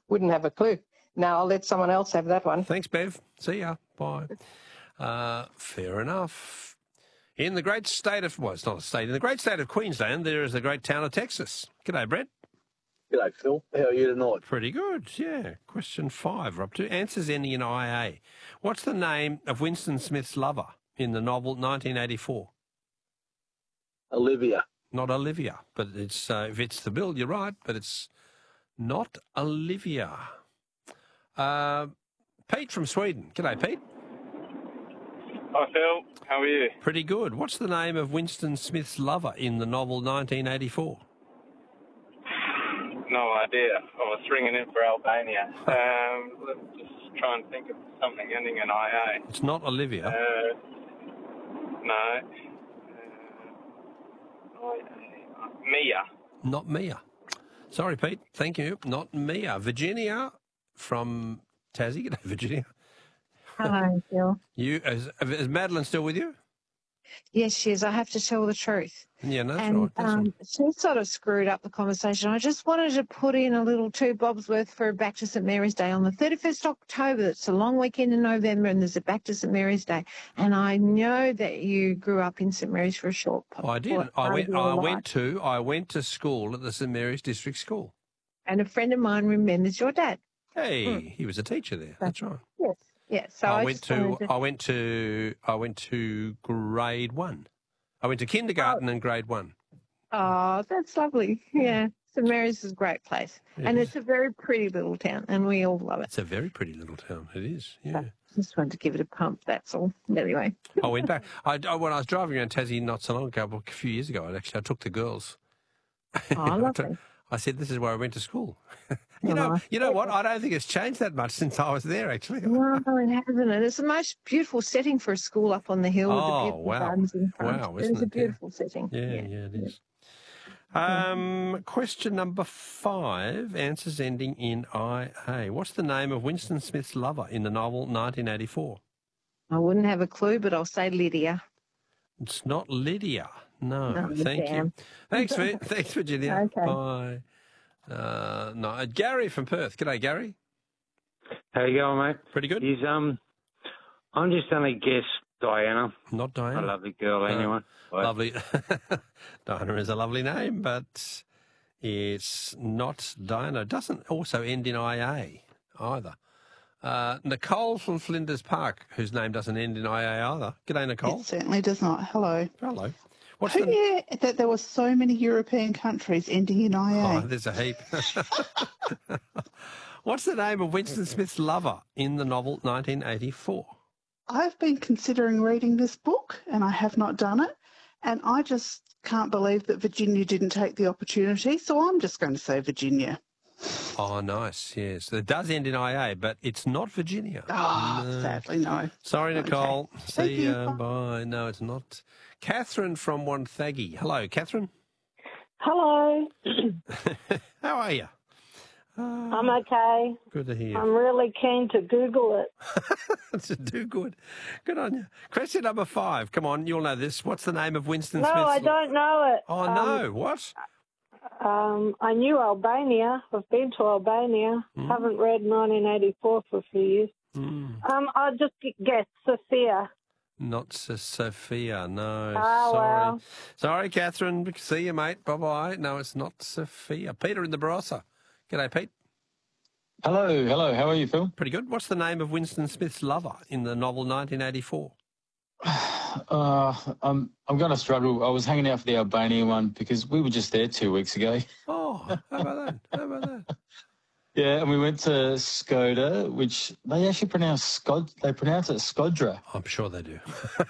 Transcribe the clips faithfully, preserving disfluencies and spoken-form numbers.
Wouldn't have a clue. Now I'll let someone else have that one. Thanks, Bev. See ya. Bye. Uh, fair enough. In the great state of, well, it's not a state, in the great state of Queensland, there is the great town of Texas. G'day, Brett. G'day, Phil. How are you tonight? Pretty good, yeah. Question five, we're up to. Answers ending in I A. What's the name of Winston Smith's lover in the novel nineteen eighty-four? Olivia. Not Olivia, but it's uh, if it's the bill, you're right, but it's not Olivia. Uh, Pete from Sweden. G'day, Pete. Hi, Phil. How are you? Pretty good. What's the name of Winston Smith's lover in the novel nineteen eighty-four? No idea. I was ringing in for Albania. Um, let's just try and think of something ending in I A. It's not Olivia. Uh, no. Uh, Mia. Not Mia. Sorry, Pete. Thank you. Not Mia. Virginia from Tassie. G'day, Virginia. Hello, Phil. You is, is Madeline still with you? Yes, she is. I have to tell the truth. Yeah, no, that's and right. That's um, right. she sort of screwed up the conversation. I just wanted to put in a little two bobs worth for Back to St Mary's Day on the thirty-first of October. It's a long weekend in November, and there's a Back to St Mary's Day. And I know that you grew up in St Mary's for a short. Oh, I did. I went. I went to. I went to school at the St Mary's District School. And a friend of mine remembers your dad. Hey, Mm. he was a teacher there. That's right. Yes. Yes. So I, I went just to, wanted I went to. I went to grade one. I went to kindergarten and grade one. Oh, that's lovely. Yeah. St Mary's is a great place. It and is. it's a very pretty little town, and we all love it. It's a very pretty little town. It is. Yeah. Just wanted to give it a pump, that's all. Anyway. I went back. I, I, when I was driving around Tassie not so long ago, a few years ago, I actually I took the girls. Oh, I, lovely. took- I said, "This is where I went to school." you Oh, know, nice. you know what? I don't think it's changed that much since I was there. Actually. No, it hasn't. And it's the most beautiful setting for a school up on the hill with the Oh, beautiful wow. gardens in front. Wow, It's isn't a it? Yeah. beautiful setting. Yeah, yeah, it is. Um, question number five, answers ending in I A. What's the name of Winston Smith's lover in the novel nineteen eighty-four? I wouldn't have a clue, but I'll say Lydia. It's not Lydia. No, No, thank damn. you. Thanks, Vi- thanks, Virginia. Okay. Bye. Uh, no, Gary from Perth. G'day, Gary. How you going, mate? Pretty good. He's, um, I'm just going to guess Diana. Not Diana. A lovely girl, Uh, anyway. But Lovely. Diana is a lovely name, but it's not Diana. It doesn't also end in I A either. Uh, Nicole from Flinders Park, whose name doesn't end in I A either. G'day, Nicole. It certainly does not. Hello. Hello. What's Who the... knew that there were so many European countries ending in I A? Oh, there's a heap. What's the name of Winston Smith's lover in the novel nineteen eighty-four? I've been considering reading this book and I have not done it. And I just can't believe that Virginia didn't take the opportunity. So I'm just going to say Virginia. Oh, nice, yes. It does end in I A, but it's not Virginia. Oh, No. sadly, no. Sorry, Okay. Nicole. Thank See you. ya. Bye. No, it's not. Catherine from Wonthaggi. Hello, Catherine. Hello. How are you? I'm okay. Good to hear. I'm really keen to Google it. To do good. Good on you. Question number five. Come on, you'll know this. What's the name of Winston No, Smith's... I don't know it. Oh, Um, no. What? Um, I knew Albania. I've been to Albania. Mm. Haven't read nineteen eighty-four for a few years. Mm. Um, I'll just g- guess Sophia. Not S- Sophia, no. Oh, Sorry. well. Sorry, Catherine. See you, mate. Bye-bye. No, it's not Sophia. Peter in the Barossa. G'day, Pete. Hello, hello. How are you, Phil? Pretty good. What's the name of Winston Smith's lover in the novel nineteen eighty-four? Uh, I'm I'm going to struggle. I was hanging out for the Albania one because we were just there two weeks ago. Oh, how about that? How about that? Yeah, and we went to Skoda, which they actually pronounce Skod. They pronounce it Skodra. I'm sure they do.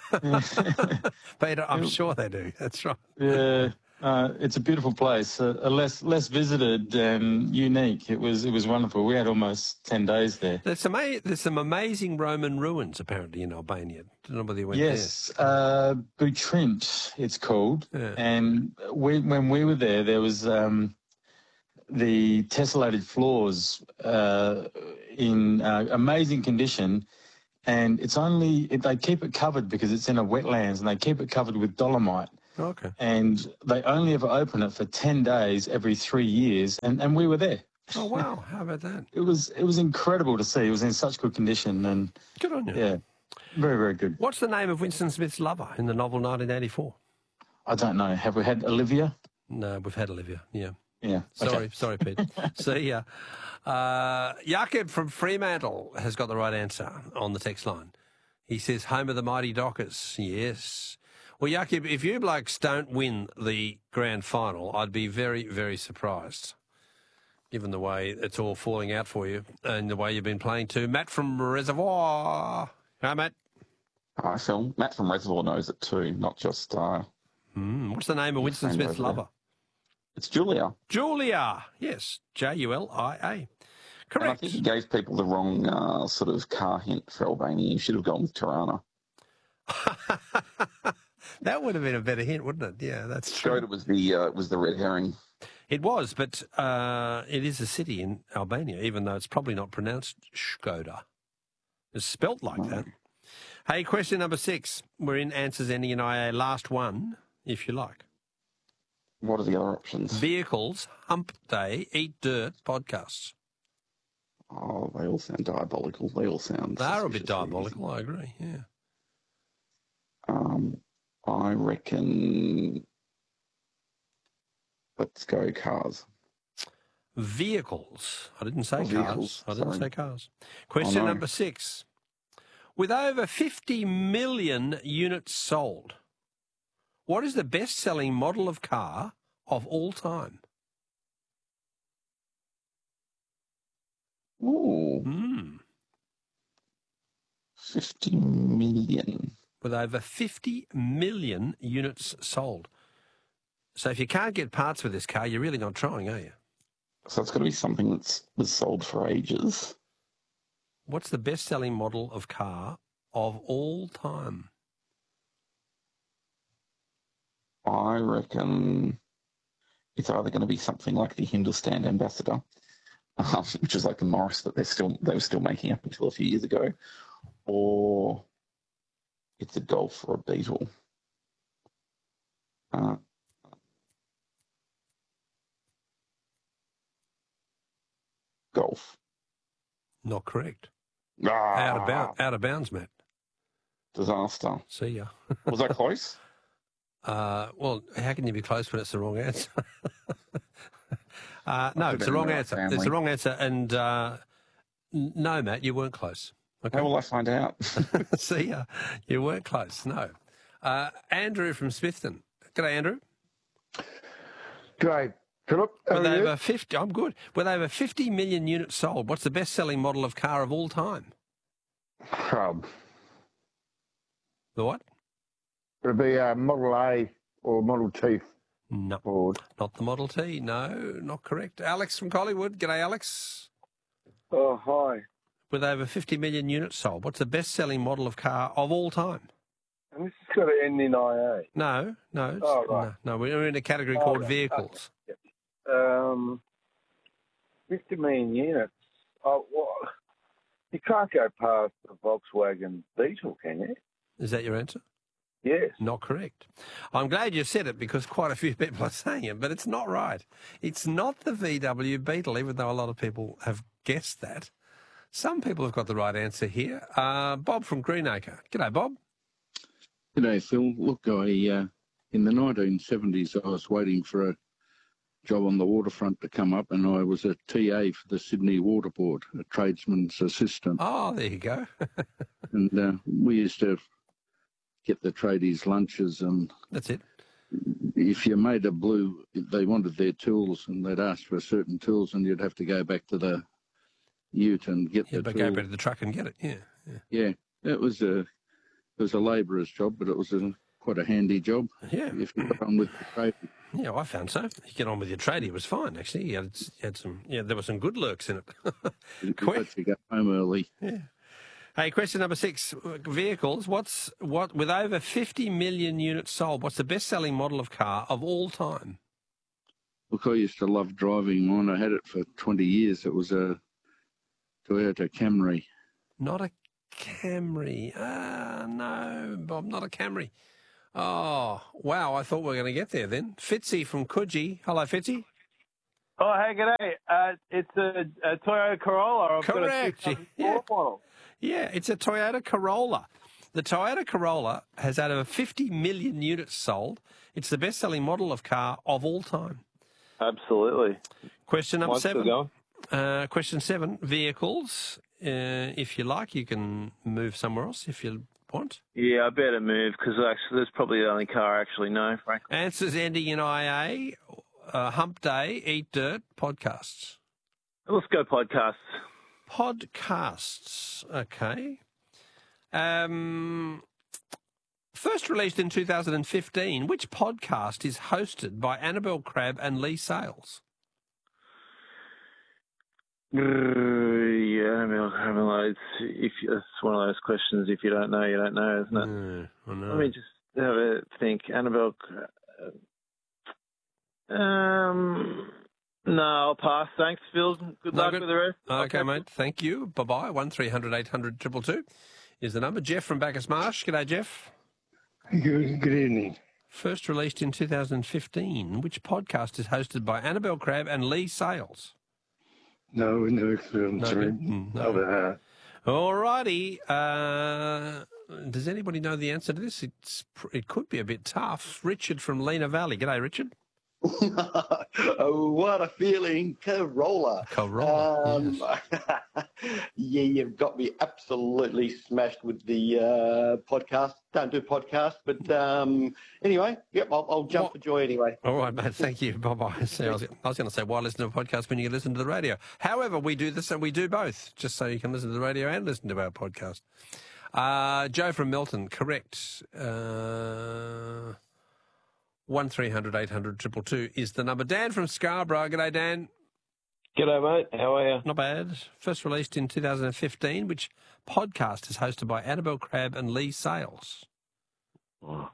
Peter, I'm sure they do. That's right. Yeah, uh, it's a beautiful place. Uh, uh, less less visited and unique. It was it was wonderful. We had almost ten days there. There's some ama- there's some amazing Roman ruins apparently in Albania. I don't know whether you went Yes, uh, Butrint, it's called. Yeah. And we, when we were there, there was um, the tessellated floors uh, in uh, amazing condition. And it's only, it, they keep it covered because it's in a wetlands and they keep it covered with dolomite. there. Okay. And they only ever open it for ten days every three years. And, and we were there Oh, wow. How about that? It was it was incredible to see. It was in such good condition, and Good on you. yeah, very, very good. What's the name of Winston Smith's lover in the novel nineteen eighty-four? I don't know. Have we had Olivia? No, we've had Olivia, yeah. Yeah. Sorry, okay. sorry, Pete. See ya. Uh, Jakob from Fremantle has got the right answer on the text line. He says, home of the mighty Dockers. Yes. Well, Jakob, if you blokes don't win the grand final, I'd be very, very surprised, given the way it's all falling out for you and the way you've been playing too. Matt from Reservoir. Hi, Matt. Hi, Phil. Matt from Reservoir knows it too, not just... Uh, mm, what's the name of Winston Smith's lover? It's Julia. Julia. Yes. J U L I A. Correct. And I think he gave people the wrong uh, sort of car hint for Albania. He should have gone with Tirana. That would have been a better hint, wouldn't it? Yeah, that's true. Skoda was the, uh, was the red herring. It was, but uh, it is a city in Albania, even though it's probably not pronounced Skoda. It's spelt like Oh. that. Hey, question number six. We're in answers ending in I A. Last one, if you like. What are the other options? Vehicles, hump day, eat dirt, podcasts. Oh, they all sound diabolical. They all sound... They are a bit suspiciously diabolical, I agree, yeah. easy. Um, I reckon... Let's go cars. Vehicles. I didn't say Oh, cars. vehicles, I didn't sorry. say cars. Question Oh, no. number six. With over fifty million units sold, what is the best-selling model of car of all time? Ooh, Mm. fifty million. With over fifty million units sold. So if you can't get parts for this car, you're really not trying, are you? So it's got to be something that's was sold for ages. What's the best-selling model of car of all time? I reckon it's either going to be something like the Hindustan Ambassador, um, which is like the Morris that they're still they were still making up until a few years ago, or it's a Golf or a Beetle. Uh, Golf. Not correct. Ah, Out of bounds, out of bounds, Matt. Disaster. See ya. Was that close? Uh, well, how can you be close when it's the wrong answer? uh, no, Must it's have the been wrong the right answer. It's family. the wrong answer. And uh, n- no, Matt, you weren't close. Okay. How will I find out? See ya. You weren't close. No. Uh, Andrew from Smithton. G'day, Andrew. G'day, Philip. How With are you? over fifty, I'm good. With over fifty million units sold, what's the best-selling model of car of all time? Um, The what? it'd be a Model A or Model T No, Ford. not the Model T. No, not correct. Alex from Collywood. G'day, Alex. Oh, hi. With over fifty million units sold, what's the best-selling model of car of all time? And this has got to end in I A. No, no. it's- Oh, right. no, no, we're in a category Oh, called right. vehicles. Um, fifty million units. Oh, well, you can't go past the Volkswagen Beetle, can you? Is that your answer? Yes. Not correct. I'm glad you said it because quite a few people are saying it, but it's not right. It's not the V W Beetle, even though a lot of people have guessed that. Some people have got the right answer here. Uh, Bob from Greenacre. G'day, Bob. G'day, Phil. Look, I uh, in the nineteen seventies, I was waiting for a job on the waterfront to come up, and I was a T A for the Sydney Water Board, a tradesman's assistant. Oh, there you go. And uh, we used to get the tradies' lunches, and That's it. if you made a blue, they wanted their tools, and they'd ask for certain tools, and you'd have to go back to the ute and get Yeah, the but tool. go back to the truck and get it. Yeah, yeah. Yeah, it was a it was a labourer's job, but it was a quite a handy job. Yeah. If you got on with the trade. Yeah, I found so. You get on with your tradie, it was fine, actually. You had, you had some, yeah, there were some good lurks in it. You Quick. let you go home early. Yeah. Hey, question number six. Vehicles. What's what with over fifty million units sold? What's the best-selling model of car of all time? Look, I used to love driving mine. I had it for twenty years. It was a Toyota Camry. Not a Camry. Ah, no, Bob, not a Camry. Oh, wow! I thought we were going to get there then. Fitzy from Coogee. Hello, Fitzy. Oh, hey, g'day. Uh, it's a, a Toyota Corolla. I've Correct. got a two thousand four Yeah. model. Yeah, it's a Toyota Corolla. The Toyota Corolla has had over fifty million units sold. It's the best-selling model of car of all time. Absolutely. Question number Mine's still seven. going. Uh, question seven, vehicles. Uh, if you like, you can move somewhere else if you want. Yeah, I better move because actually that's probably the only car I actually know, frankly. Answers ending in I A, uh, Hump Day, Eat Dirt, podcasts. Let's go podcasts. Podcasts, okay. Um, first released in two thousand fifteen, which podcast is hosted by Annabelle Crabb and Lee Sales? Uh, yeah, I mean, I mean, it's, if you, it's one of those questions. If you don't know, you don't know, isn't it? Mm, I know. Let me just have a think. Annabelle. Uh, um, no, I'll pass. Thanks, Phil. Good No, luck good. with the rest. Okay, mate. Thank you. Bye-bye. one three hundred eight hundred two two two is the number. Jeff from Bacchus Marsh. G'day, Jeff. Good, good evening. First released in two thousand fifteen, which podcast is hosted by Annabelle Crabb and Lee Sales? No, no experience. No, sorry. good. Mm, no. Other, uh, All righty. Uh, does anybody know the answer to this? It's, it could be a bit tough. Richard from Lena Valley. G'day, Richard. Oh, what a feeling. Corolla. Corolla, Um, yeah, you've got me absolutely smashed with the uh, podcast. Don't do podcasts, but um, anyway, yep, I'll, I'll jump What? for joy anyway. All right, mate. Thank you. Bye-bye. See, I was, I was going to say, why listen to a podcast when you can listen to the radio? However, we do this and we do both, just so you can listen to the radio and listen to our podcast. Uh, Joe from Melton, correct. Uh, one three hundred eight hundred two two two is the number. Dan from Scarborough. G'day, Dan. G'day, mate. How are you? Not bad. First released in two thousand fifteen, which podcast is hosted by Annabelle Crabb and Lee Sales? Oh,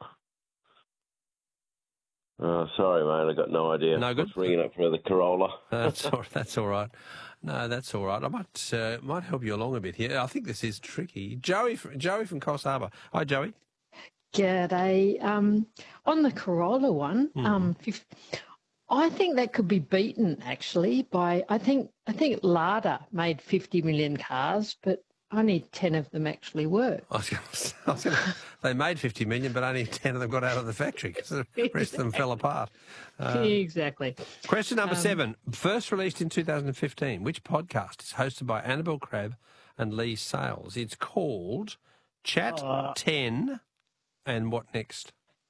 oh sorry, mate. I got no idea. No good. Just ringing up for the Corolla. That's all, that's all right. No, that's all right. I might uh, might help you along a bit here. I think this is tricky. Joey, from, Joey from Coffs Harbour. Hi, Joey. G'day. Um, on the Corolla one, Hmm. um, fif- I think that could be beaten actually by I think I think Lada made fifty million cars, but only ten of them actually work. I was gonna say, I was gonna, they made fifty million, but only ten of them got out of the factory because the rest of them fell apart. Um, exactly. Question number Um, seven. First released in two thousand fifteen. Which podcast is hosted by Annabelle Crabb and Lee Sales? It's called Chat Oh. ten. And what next?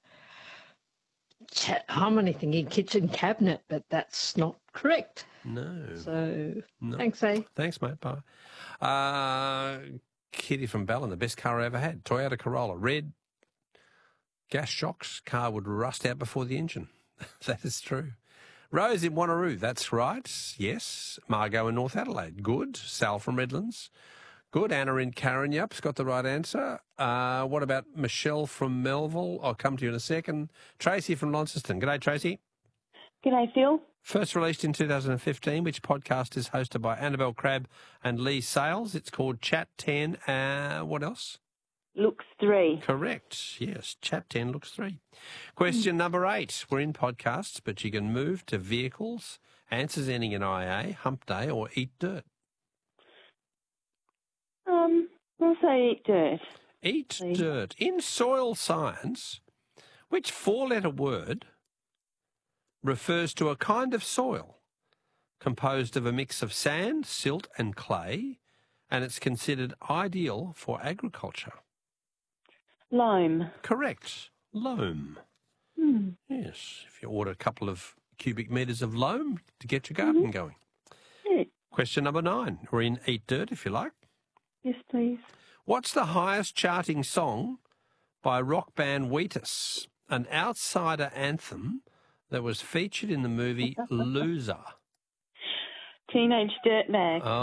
Chat, I'm only thinking kitchen cabinet, but that's not correct. No. So No. thanks, eh? Thanks, mate. Bye. Uh, Kitty from Ballon, the best car I ever had. Toyota Corolla. Red. Gas shocks. Car would rust out before the engine. That is true. Rose in Wanneroo. That's right. Yes. Margot in North Adelaide. Good. Sal from Redlands. Good. Anna in Karrinyup's got the right answer. Uh, what about Michelle from Melville? I'll come to you in a second. Tracy from Launceston. G'day, Tracy. G'day, Phil. First released in two thousand fifteen, which podcast is hosted by Annabelle Crabb and Lee Sales? It's called Chat ten. Uh, what else? Looks three. Correct. Yes, Chat ten looks three. Question number eight. We're in podcasts, but you can move to vehicles. Answers ending in I A, Hump Day, or Eat Dirt. Um, I'll say eat dirt. Eat Please. dirt. In soil science, which four-letter word refers to a kind of soil composed of a mix of sand, silt and clay, and it's considered ideal for agriculture? Loam. Correct. Loam. Hmm. Yes. If you order a couple of cubic metres of loam to get your garden going. Yeah. Question number nine. We're in Eat Dirt, if you like. Yes, please. What's the highest charting song by rock band Wheatus? An outsider anthem that was featured in the movie Loser. Teenage Dirtbag. Oh.